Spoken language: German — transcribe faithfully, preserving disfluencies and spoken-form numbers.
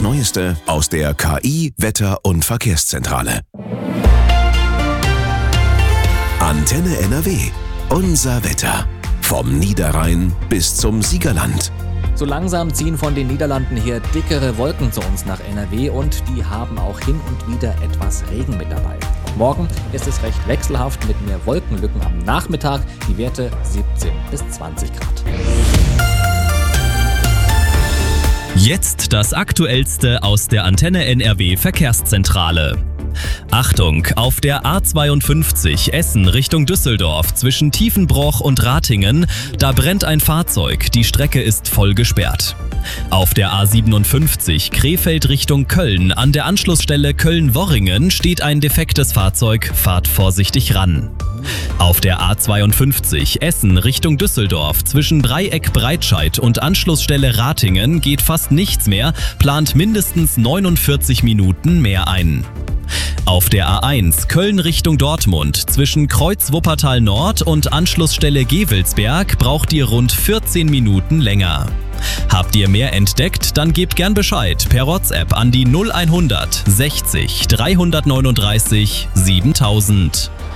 Neueste aus der K I, Wetter- und Verkehrszentrale. Antenne N R W. Unser Wetter. Vom Niederrhein bis zum Siegerland. So langsam ziehen von den Niederlanden her dickere Wolken zu uns nach N R W und die haben auch hin und wieder etwas Regen mit dabei. Auch morgen ist es recht wechselhaft mit mehr Wolkenlücken am Nachmittag, die Werte siebzehn bis zwanzig Grad. Jetzt das Aktuellste aus der Antenne N R W Verkehrszentrale. Achtung, auf der A zweiundfünfzig Essen Richtung Düsseldorf zwischen Tiefenbroich und Ratingen, da brennt ein Fahrzeug, die Strecke ist voll gesperrt. Auf der A siebenundfünfzig Krefeld Richtung Köln an der Anschlussstelle Köln-Worringen steht ein defektes Fahrzeug, fahrt vorsichtig ran. Auf der A zweiundfünfzig Essen Richtung Düsseldorf zwischen Dreieck-Breitscheid und Anschlussstelle Ratingen geht fast nichts mehr, plant mindestens neunundvierzig Minuten mehr ein. Auf der A eins Köln Richtung Dortmund zwischen Kreuz Wuppertal Nord und Anschlussstelle Gevelsberg braucht ihr rund vierzehn Minuten länger. Habt ihr mehr entdeckt, dann gebt gern Bescheid per WhatsApp an die null hundert sechzig dreihundertneununddreißig siebentausend.